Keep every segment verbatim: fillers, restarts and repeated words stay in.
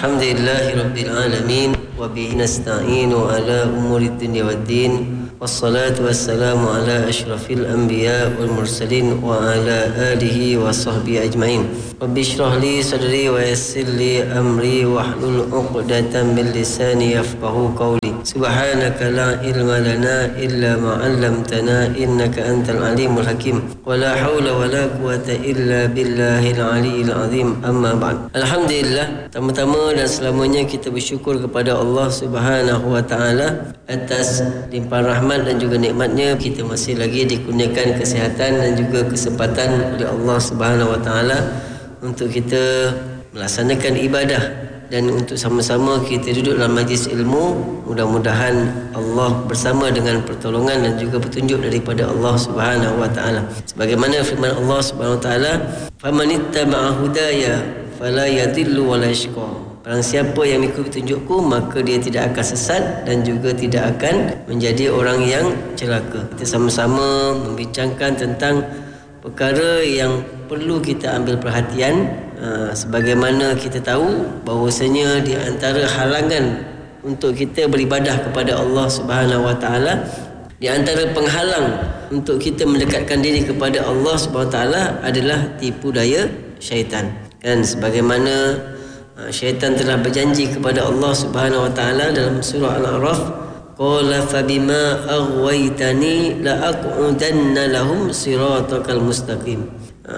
Alhamdulillahi Rabbil Alamin. Wa bihi nasta'inu ala umuri dunya waddin. Wassalatu wassalamu ala ashrafil anbiya wal mursalin wa ala alihi wa sahbihi ajma'in. Rabbi shrah li sadri wa yassir li amri wahlul 'uqdatam min lisani yafqahu qawli. Subhanaka la ilma lana illa ma 'allamtana innaka antal alimul hakim. Wa la haula wa la quwwata illa billahil aliyyil azim. Amma ba'd. Alhamdulillah, pertama dan selamanya kita bersyukur kepada Allah Subhanahu wa taala atas limpahan rahmat dan juga nikmatnya kita masih lagi dikurniakan kesihatan dan juga kesempatan oleh Allah Subhanahu wa taala untuk kita melaksanakan ibadah dan untuk sama-sama kita duduk dalam majlis ilmu. Mudah-mudahan Allah bersama dengan pertolongan dan juga petunjuk daripada Allah Subhanahu wa taala. Sebagaimana firman Allah Subhanahu wa taala, "Famanittaba'a hudaya fala yadhillu wa la yashqa." Barang siapa yang mengikuti petunjukku, maka dia tidak akan sesat dan juga tidak akan menjadi orang yang celaka. Kita sama-sama membincangkan tentang perkara yang perlu kita ambil perhatian. Uh, sebagaimana kita tahu bahawasanya di antara halangan untuk kita beribadah kepada Allah Subhanahu wa taala, di antara penghalang untuk kita mendekatkan diri kepada Allah Subhanahu wa taala adalah tipu daya syaitan. Kan sebagaimana syaitan telah berjanji kepada Allah Subhanahu wa taala dalam surah Al-A'raf, qala fabima aghwaytani la aqudanna lahum siratakal mustaqim.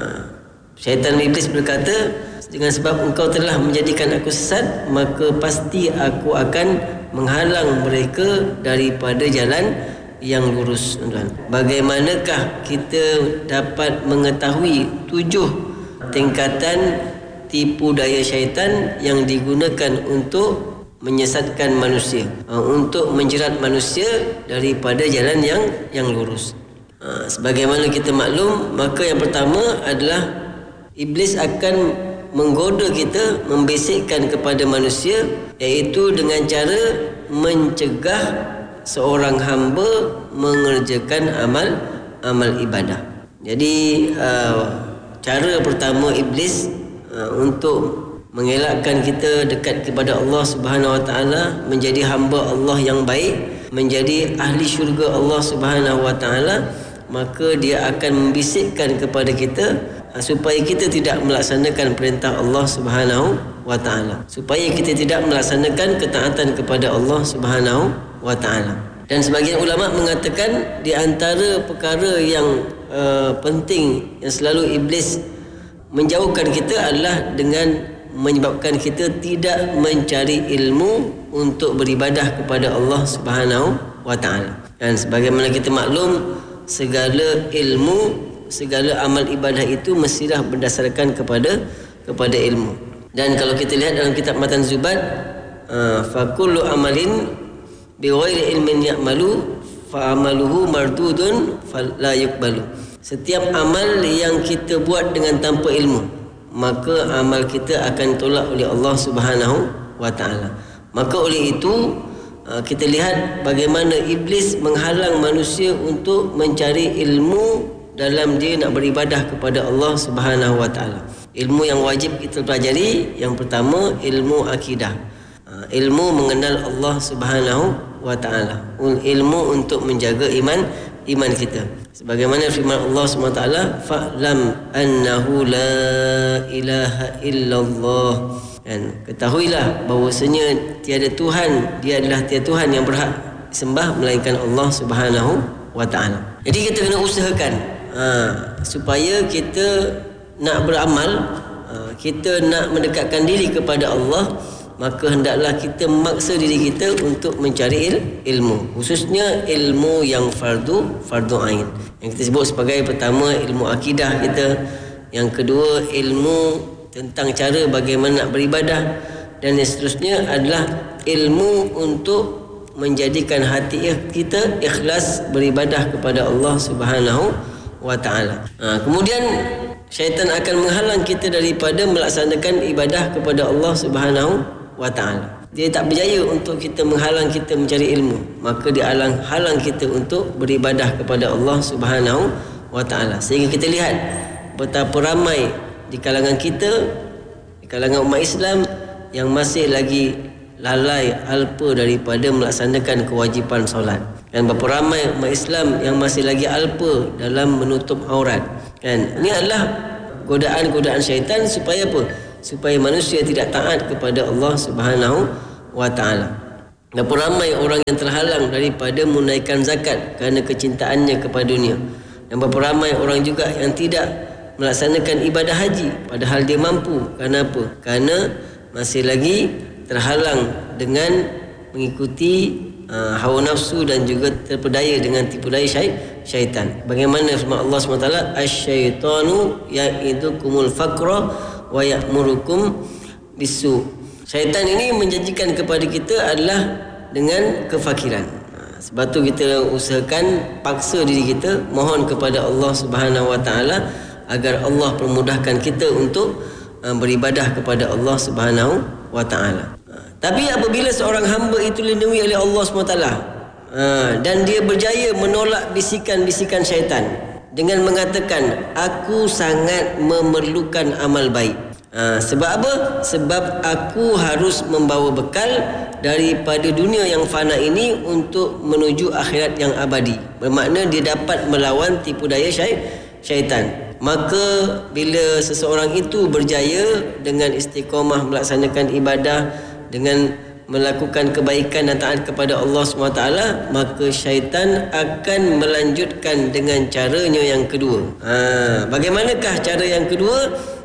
Syaitan iblis berkata, dengan sebab engkau telah menjadikan aku sesat, maka pasti aku akan menghalang mereka daripada jalan yang lurus. Bagaimanakah kita dapat mengetahui tujuh tingkatan tipu daya syaitan yang digunakan untuk menyesatkan manusia, untuk menjerat manusia daripada jalan yang yang lurus? Sebagaimana kita maklum, maka yang pertama adalah iblis akan menggoda kita, membisikkan kepada manusia, iaitu dengan cara mencegah seorang hamba mengerjakan amal amal ibadah. Jadi cara pertama iblis Uh, untuk mengelakkan kita dekat kepada Allah Subhanahu wa taala, menjadi hamba Allah yang baik, menjadi ahli syurga Allah Subhanahu wa taala, maka dia akan membisikkan kepada kita uh, supaya kita tidak melaksanakan perintah Allah Subhanahu wa taala, supaya kita tidak melaksanakan ketaatan kepada Allah Subhanahu wa taala. Dan sebagian ulama mengatakan di antara perkara yang uh, penting yang selalu iblis menjauhkan kita adalah dengan menyebabkan kita tidak mencari ilmu untuk beribadah kepada Allah Subhanahu wa taala. Dan sebagaimana kita maklum, segala ilmu, segala amal ibadah itu mestilah berdasarkan kepada kepada ilmu. Dan kalau kita lihat dalam kitab Matan Zubat, fa kullu amalin bi ghairi ilmin ya'malu fa amaluhu mardudun fala yuqbalu. Setiap amal yang kita buat dengan tanpa ilmu, maka amal kita akan tolak oleh Allah Subhanahu wa taala. Maka oleh itu kita lihat bagaimana iblis menghalang manusia untuk mencari ilmu dalam dia nak beribadah kepada Allah Subhanahu wa taala. Ilmu yang wajib kita pelajari, yang pertama ilmu akidah. Ilmu mengenal Allah Subhanahu wa taala. Ilmu untuk menjaga iman iman kita. Sebagaimana firman Allah subhanahu wa taala, fa'lam annahu la ilaha illallah. Dan ketahuilah bahawasanya tiada Tuhan, dia adalah tiada Tuhan yang berhak disembah melainkan Allah Subhanahu wa taala. Jadi kita kena usahakan ha, supaya kita nak beramal, ha, kita nak mendekatkan diri kepada Allah, maka hendaklah kita memaksa diri kita untuk mencari il, ilmu, khususnya ilmu yang fardu fardu ain, yang kita sebut sebagai pertama ilmu akidah kita, yang kedua ilmu tentang cara bagaimana nak beribadah, dan yang seterusnya adalah ilmu untuk menjadikan hati kita ikhlas beribadah kepada Allah Subhanahu wa taala. Ha, kemudian syaitan akan menghalang kita daripada melaksanakan ibadah kepada Allah Subhanahu wa ta'ala. Dia tak berjaya untuk kita menghalang kita mencari ilmu, maka dia halang halang kita untuk beribadah kepada Allah Subhanahu wa ta'ala. Sehingga kita lihat betapa ramai di kalangan kita, di kalangan umat Islam, yang masih lagi lalai, alpa daripada melaksanakan kewajipan solat. Dan berapa ramai umat Islam yang masih lagi alpa dalam menutup aurat. Kan? Ini adalah godaan-godaan syaitan supaya apa? Supaya manusia tidak taat kepada Allah Subhanahu wa taala. Berapa ramai orang yang terhalang daripada menunaikan zakat kerana kecintaannya kepada dunia. Dan berapa ramai orang juga yang tidak melaksanakan ibadah haji padahal dia mampu. Kerana apa? Kerana masih lagi terhalang dengan mengikuti uh, hawa nafsu dan juga terpedaya dengan tipu daya syaitan. Bagaimana firman Allah subhanahu wa taala, asy-syaitanu ya'idukumul faqra wa ya'murukum bisu. Syaitan ini menjanjikan kepada kita adalah dengan kefakiran. Sebab tu kita usahakan paksa diri kita mohon kepada Allah Subhanahu wa taala agar Allah permudahkan kita untuk uh, beribadah kepada Allah Subhanahu wa taala. Uh, tapi apabila seorang hamba itu dilindungi oleh Allah Subhanahu wa taala uh, dan dia berjaya menolak bisikan-bisikan syaitan dengan mengatakan aku sangat memerlukan amal baik. Uh, sebab apa? Sebab aku harus membawa bekal daripada dunia yang fana ini untuk menuju akhirat yang abadi. Bermakna dia dapat melawan tipu daya syaitan. Maka bila seseorang itu berjaya dengan istiqamah melaksanakan ibadah, dengan melakukan kebaikan dan taat kepada Allah subhanahu wa taala, maka syaitan akan melanjutkan dengan caranya yang kedua. Ha, bagaimanakah cara yang kedua?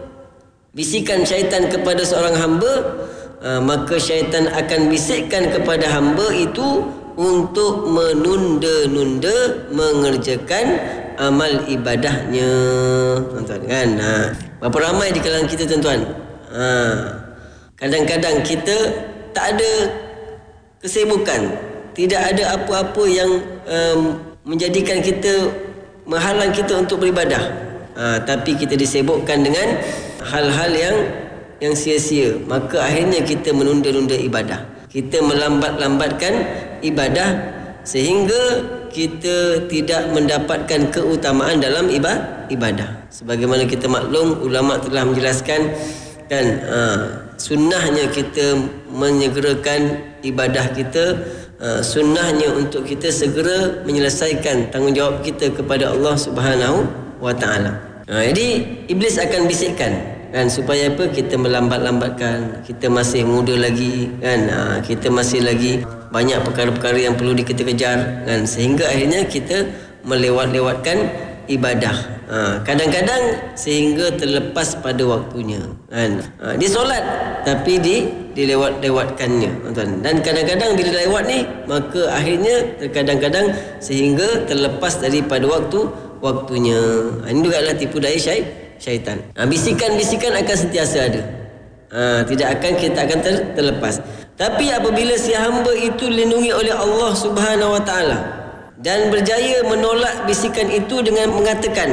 Bisikan syaitan kepada seorang hamba, ha, maka syaitan akan bisikkan kepada hamba itu untuk menunda-nunda mengerjakan amal ibadahnya, tuan-tuan kan. Ha. Berapa ramai di kalangan kita, tuan-tuan, ha. kadang-kadang kita tak ada kesibukan, tidak ada apa-apa yang um, menjadikan kita, menghalang kita untuk beribadah, ha. tapi kita disibukkan dengan hal-hal yang yang sia-sia. Maka akhirnya kita menunda-nunda ibadah, kita melambat-lambatkan ibadah sehingga kita tidak mendapatkan keutamaan dalam ibadah. Sebagaimana kita maklum, ulama telah menjelaskan kan, ha, sunnahnya kita menyegerakan ibadah kita, ha, sunnahnya untuk kita segera menyelesaikan tanggungjawab kita kepada Allah Subhanahu wa taala. Ha, jadi iblis akan bisikkan kan, supaya apa? Kita melambat-lambatkan, kita masih muda lagi kan, ha, kita masih lagi banyak perkara-perkara yang perlu kita kejar kan, sehingga akhirnya kita melewat-lewatkan ibadah. Ha, kadang-kadang sehingga terlepas pada waktunya kan. Ha, dia solat tapi di dilewat-lewatkannya, tuan. Dan kadang-kadang bila lewat ni, maka akhirnya terkadang-kadang sehingga terlepas daripada waktu waktunya. Ha, ini juga adalah tipu daya syaitan. Ha, bisikan-bisikan akan sentiasa ada. Ha, tidak akan kita akan ter, terlepas. Tapi apabila si hamba itu dilindungi oleh Allah Subhanahu wa taala dan berjaya menolak bisikan itu dengan mengatakan,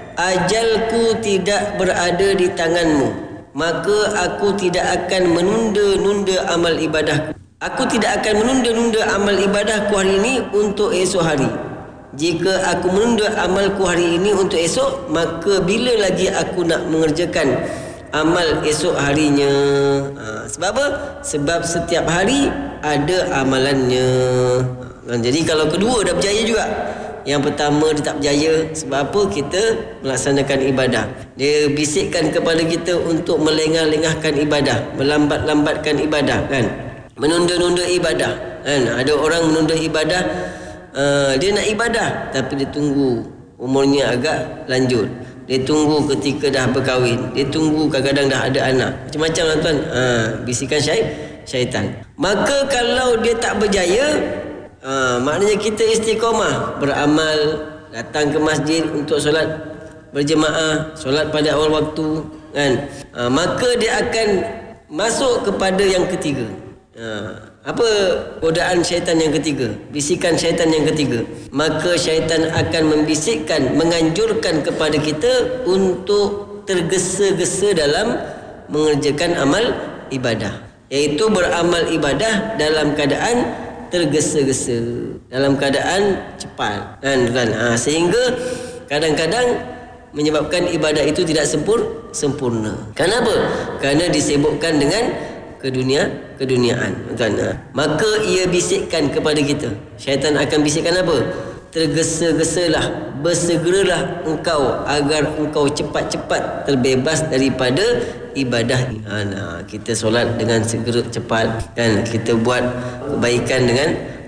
ajalku tidak berada di tanganmu, maka aku tidak akan menunda-nunda amal ibadahku. Aku tidak akan menunda-nunda amal ibadahku hari ini untuk esok hari. Jika aku menunda amalku hari ini untuk esok, maka bila lagi aku nak mengerjakan amal esok harinya? Ha, sebab apa? Sebab setiap hari ada amalannya. Ha, jadi kalau kedua dah berjaya juga, yang pertama dia tak berjaya. Sebab apa? Kita melaksanakan ibadah. Dia bisikkan kepada kita untuk melengah-lengahkan ibadah, melambat-lambatkan ibadah kan, menunda-nunda ibadah kan. Ada orang menunda ibadah, uh, dia nak ibadah tapi dia tunggu umurnya agak lanjut, dia tunggu ketika dah berkahwin, dia tunggu kadang-kadang dah ada anak, macam-macam lah tuan. Ha, bisikan syaitan. Maka kalau dia tak berjaya, ha, maknanya kita istiqamah beramal, datang ke masjid untuk solat berjemaah, solat pada awal waktu kan, ha, maka dia akan masuk kepada yang ketiga. Ha, apa godaan syaitan yang ketiga? Bisikan syaitan yang ketiga. Maka syaitan akan membisikkan, menganjurkan kepada kita untuk tergesa-gesa dalam mengerjakan amal ibadah, iaitu beramal ibadah dalam keadaan tergesa-gesa, dalam keadaan cepat kan, kan? Ha, sehingga kadang-kadang menyebabkan ibadah itu tidak sempur, sempurna. Kenapa? Kerana disibukkan dengan ke dunia keduniaan, tuan. Maka ia bisikkan kepada kita. Syaitan akan bisikkan apa? Tergesa-gesalah, bersegeralah engkau agar engkau cepat-cepat terbebas daripada ibadah. Ha, nah, kita solat dengan segera cepat, kan? Kita buat kebaikan dengan